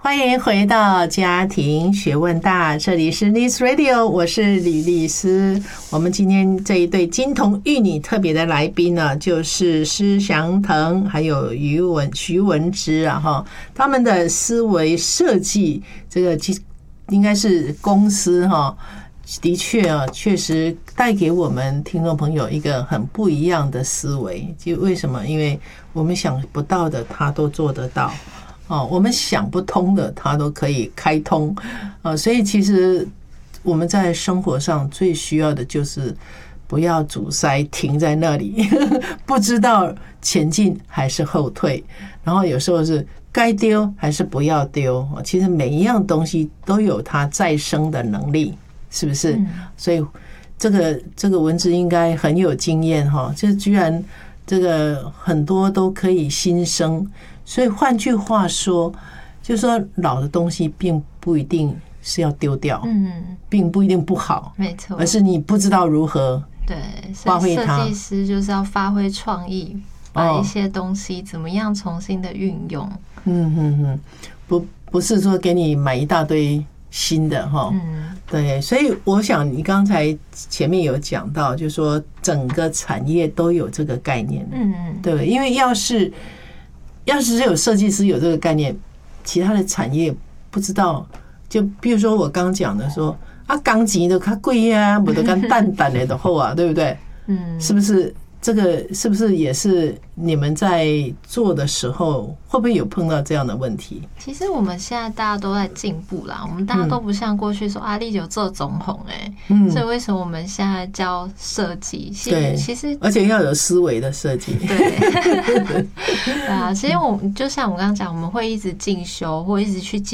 欢迎回到家庭学问大，这里是 Nice Radio， 我是李丽丝。我们今天这一对金童玉女特别的来宾呢，就是施祥腾还有徐文之啊哈，他们的思维设计这个应该是公司哈，的确啊，确实带给我们听众朋友一个很不一样的思维。就为什么？因为我们想不到的，他都做得到。我们想不通的，他都可以开通。所以其实我们在生活上最需要的就是不要阻塞，停在那里，不知道前进还是后退。然后有时候是该丢还是不要丢。其实每一样东西都有它再生的能力，是不是？所以这个文字应该很有经验哈，就居然这个很多都可以新生。所以换句话说，就是说老的东西并不一定是要丢掉，并不一定不好， 没错，而是你不知道如何发挥它。 设计师就是要发挥创意，把一些东西怎么样重新的运用。 不是说给你买一大堆新的哈，对，所以我想你刚才前面有讲到，就是说整个产业都有这个概念，对，因为要是只有设计师有这个概念，其他的产业不知道。就比如说我刚讲的说钢钱都较贵啊，不都跟蛋的都厚啊，对不对？是不是？这个是不是也是你们在做的时候，会不会有碰到这样的问题？ 其实我们现在大家都在进步啦，我们大家都不像过去说你有做总统所以为什么我们现在教设计？其实而且要有思维的设计。 对，其实我们就像我刚刚讲，我们会一直进修，或一直去接